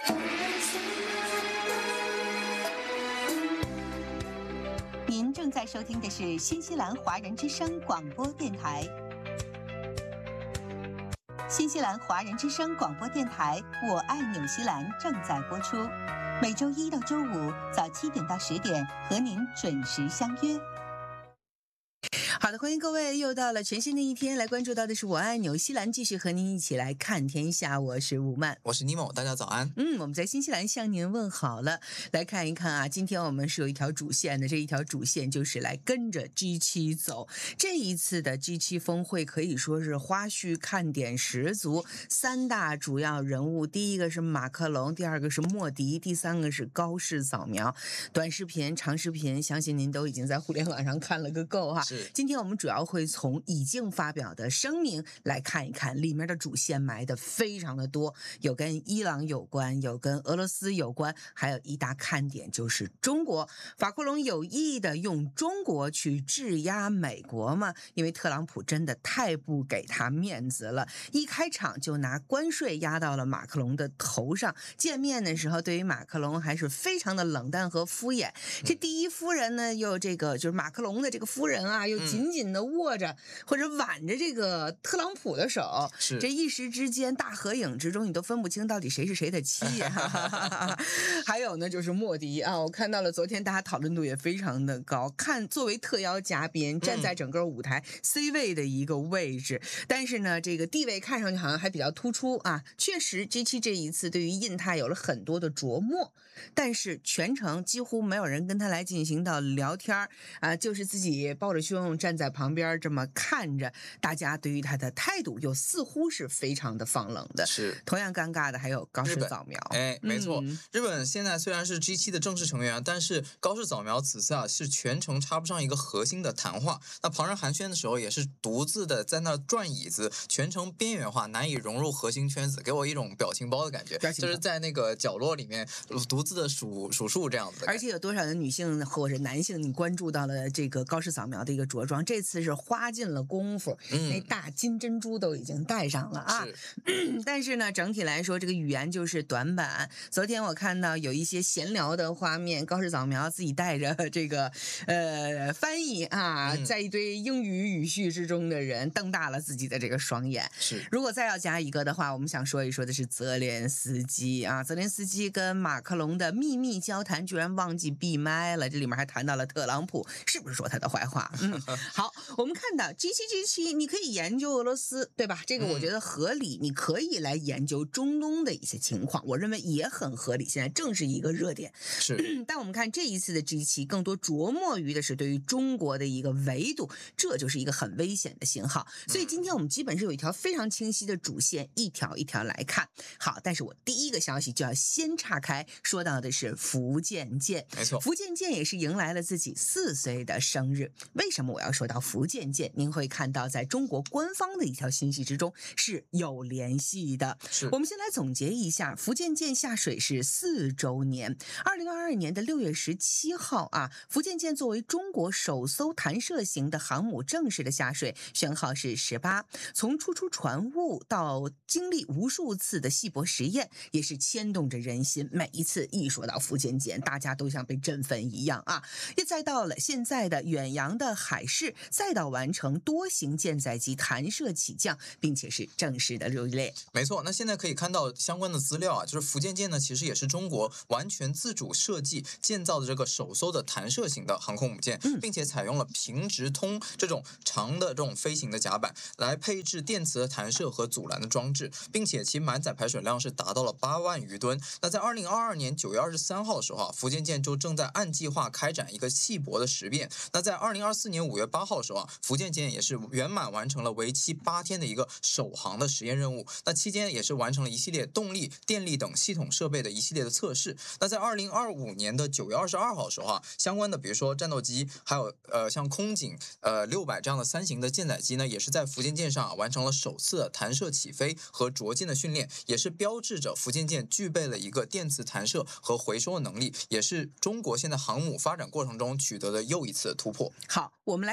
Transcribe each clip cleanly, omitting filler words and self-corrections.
您正在收听的是新西兰华人之声广播电台。新西兰华人之声广播电台《我爱纽西兰》正在播出，每周一到周五早7点到10点和您准时相约。好的，欢迎各位，又到了全新的一天，来关注到的是我爱纽西兰，继续和您一起来看天下。我是吴曼， 我是尼莫，大家早安。 我们在新西兰向您问好了。来看一看啊，今天我们是有一条主线的，这一条主线就是来跟着 G7 走。这一次的 G7 峰会可以说是花絮看点十足，三大主要人物，第一个是马克龙，第二个是莫迪，第三个是高市早苗。短视频、长视频，相信您都已经在互联网上看了个够哈。 是。 今天我们主要会从已经发表的声明来看一看，里面的主线埋的非常的多，有跟伊朗有关，有跟俄罗斯有关，还有一大看点就是中国。法库隆有意的用中国去质押美国嘛，因为特朗普真的太不给他面子了，一开场就拿关税压到了马克龙的头上。见面的时候对于马克龙还是非常的冷淡和敷衍。这第一夫人呢，又这个就是马克龙的这个夫人啊，又紧紧的握着或者挽着这个特朗普的手， 是这一时之间大合影之中你都分不清到底谁是谁的妻呀。还有呢就是莫迪啊，我看到了昨天大家讨论度也非常的高，看作为特邀嘉宾站在整个舞台 C 位的一个位置，但是呢这个地位看上去好像还比较突出啊。确实 G7 这一次对于印太有了很多的琢磨，但是全程几乎没有人跟他来进行到聊天啊，就是自己抱着胸站在旁边这么看着，大家对于他的态度又似乎是非常的放冷的。 是。 同样尴尬的还有高市早苗。 没错，日本现在虽然是 G7 的正式成员，但是高市早苗此次啊是全程插不上一个核心的谈话，那旁人寒暄的时候也是独自的在那转椅子，全程边缘化，难以融入核心圈子，给我一种表情包的感觉，就是在那个角落里面独自的数数这样子的。 而且有多少的女性或者男性你关注到了这个高市早苗的一个着装，这次是花尽了功夫，那大金珍珠都已经戴上了啊。但是呢整体来说这个语言就是短板。昨天我看到有一些闲聊的画面，高市早苗自己带着这个翻译啊，在一堆英语语序之中的人瞪大了自己的这个双眼。 是。 如果再要加一个的话，我们想说一说的是泽连斯基啊，泽连斯基跟马克龙的秘密交谈居然忘记闭麦了，这里面还谈到了特朗普，是不是说他的坏话？好，我们看到 G7 你可以研究俄罗斯，对吧？这个我觉得合理，你可以来研究中东的一些情况，我认为也很合理，现在正是一个热点。 是。 但我们看这一次的 G7 更多琢磨于的是对于中国的一个围堵，这就是一个很危险的信号。所以今天我们基本是有一条非常清晰的主线，一条一条来看。好，但是我第一个消息就要先岔开，说到的是福建舰。 没错， 福建舰也是迎来了自己4岁的生日。为什么我要说到福建舰？您会看到在中国官方的一条信息之中是有联系的。我们先来总结一下，福建舰下水是4周年。2022年的6月17号啊，福建舰作为中国首艘弹射型的航母正式的下水，舷号是18。从初出船坞到经历无数次的细薄实验，也是牵动着人心。每一次一说到福建舰，大家都像被振奋一样啊！也再到了现在的远洋的海试，再到完成多型舰载机弹射起降，并且是正式的入列。 没错，那现在可以看到相关的资料啊，就是福建舰呢，其实也是中国完全自主设计建造的这个首艘的弹射型的航空母舰，并且采用了平直通这种长的这种飞行的甲板来配置电磁的弹射和阻拦的装置，并且其满载排水量是达到了8万余吨。那在2022年9月23号的时候啊，福建舰就正在按计划开展一个细薄的实验。那在2024年5月8号的时候啊，福建舰也是圆满完成了为期8天的一个首航的实验任务。那期间也是完成了一系列动力、电力等系统设备的一系列的测试。那在2025年的9月22号的时候啊，相关的比如说战斗机，还有像空警600这样的3型的舰载机呢，也是在福建舰上完成了首次的弹射起飞和着舰的训练，也是标志着福建舰具备了一个电磁弹射和回收的能力，也是中国现在航母发展过程中取得的又一次的突破。 好，我们来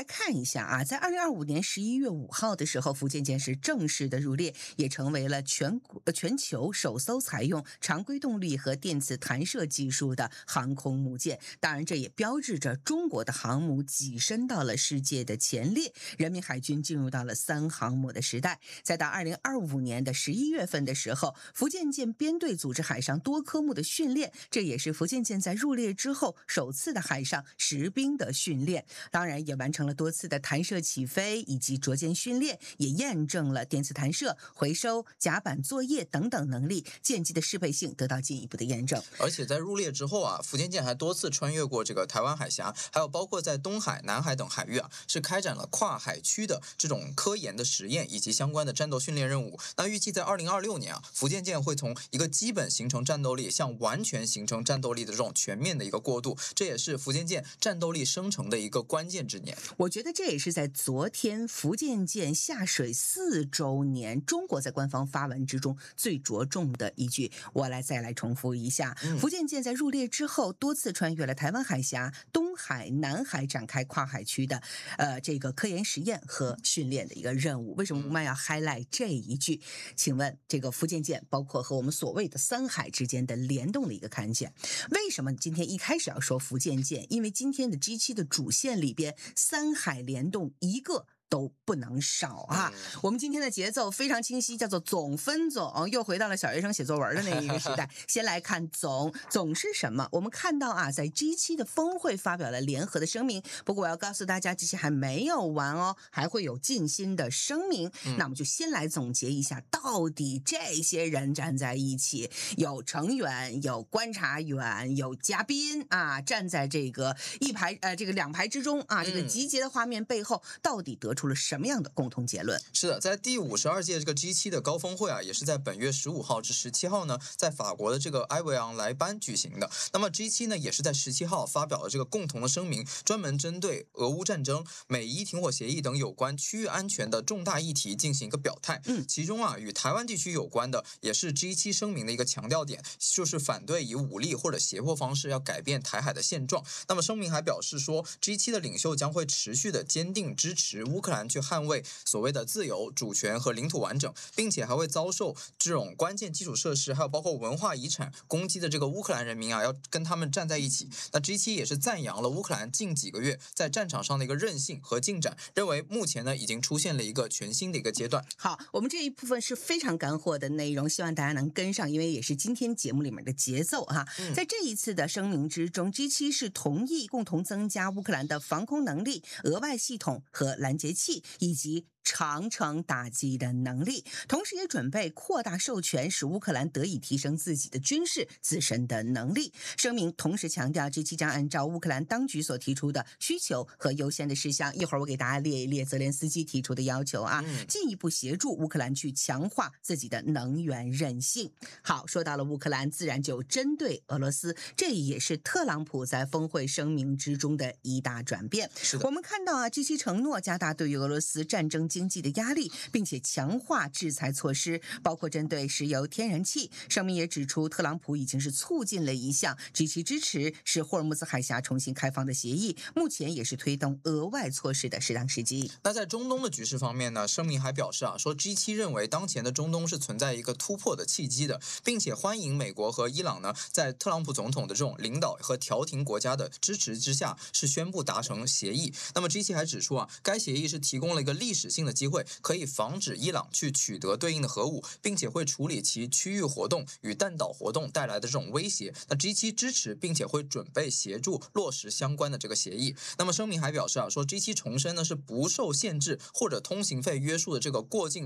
看一下啊，在2025年11月5号的时候，福建舰是正式的入列，也成为了全球首艘采用常规动力和电磁弹射技术的航空母舰。当然，这也标志着中国的航母跻身到了世界的前列，人民海军进入到了3航母的时代。再到2025年的11月份的时候，福建舰编队组织海上多科目的训练，这也是福建舰在入列之后首次的海上实兵的训练。当然也完成了多次的弹射起飞以及着舰训练，也验证了电磁弹射、回收、甲板作业等等能力，舰机的适配性得到进一步的验证。 而且在入列之后啊，福建舰还多次穿越过这个台湾海峡，还有包括在东海、南海等海域啊，是开展了跨海区的这种科研的实验以及相关的战斗训练任务。那预计在2026年啊，福建舰会从一个基本形成战斗力向完全形成战斗力的这种全面的一个过渡，这也是福建舰战斗力生成的一个关键之年。 我觉得这也是在昨天福建舰下水4周年，中国在官方发文之中最着重的一句。我再来重复一下，福建舰在入列之后，多次穿越了台湾海峡、东海、南海，展开跨海区的这个科研实验和训练的一个任务。为什么吴曼要 highlight 这一句？请问这个福建舰包括和我们所谓的3海之间的联动的一个看见。为什么今天一开始要说福建舰？因为今天的 G7 的主线里边3海联动一个都不能少啊！我们今天的节奏非常清晰，叫做总分总，又回到了小学生写作文的那一个时代。先来看总是什么？我们看到啊，在 G7 的峰会发表了联合的声明。不过我要告诉大家，这些还没有完哦，还会有进新的声明。那我们就先来总结一下，到底这些人站在一起，有成员、有观察员、有嘉宾啊，站在这个这个2排之中啊，这个集结的画面背后，到底得出了什么样的共同结论？ 是的，在第52届这个 G7 的高峰会啊，也是在本月15号至17号呢，在法国的这个埃维昂莱班举行的。那么 G7 呢，也是在17号发表了这个共同的声明，专门针对俄乌战争、美伊停火协议等有关区域安全的重大议题进行一个表态。其中啊，与台湾地区有关的，也是 G7 声明的一个强调点，就是反对以武力或者胁迫方式要改变台海的现状。那么声明还表示说 ，G7 的领袖将会持续的坚定支持乌克兰去捍卫所谓的自由、主权和领土完整，并且还会遭受这种关键基础设施还有包括文化遗产攻击的这个乌克兰人民啊，要跟他们站在一起。那 G7 也是赞扬了乌克兰近几个月在战场上的一个韧性和进展，认为目前呢已经出现了一个全新的一个阶段。 好，我们这一部分是非常干货的内容，希望大家能跟上，因为也是今天节目里面的节奏哈。在这一次的声明之中 ，G7 是同意共同增加乌克兰的防空能力、额外系统和拦截器，以及长程打击的能力，同时也准备扩大授权，使乌克兰得以提升自己的军事自身的能力。声明同时强调 G7 将按照乌克兰当局所提出的需求和优先的事项，一会儿我给大家列一列泽连斯基提出的要求啊，进一步协助乌克兰去强化自己的能源韧性。好，说到了乌克兰，自然就针对俄罗斯，这也是特朗普在峰会声明之中的一大转变。我们看到啊 ，G7 承诺加大对于俄罗斯战争经济的压力，并且强化制裁措施，包括针对石油、天然气。声明也指出，特朗普已经是促进了一项 G7 支持使霍尔木兹海峡重新开放的协议，目前也是推动额外措施的适当时机。 那在中东的局势方面呢，声明还表示啊，说 G7 认为当前的中东是存在一个突破的契机的，并且欢迎美国和伊朗呢，在特朗普总统的这种领导和调停国家的支持之下，是宣布达成协议。那么 G7 还指出啊，该协议是提供了一个历史性的机会，可以防止伊朗去取得对应的核武，并且会处理其区域活动与弹道活动带来的这种威胁。那 G7 支持并且会准备协助落实相关的这个协议。那么声明还表示啊，说 G7 重申呢是不受限制或者通行费约束的这个过境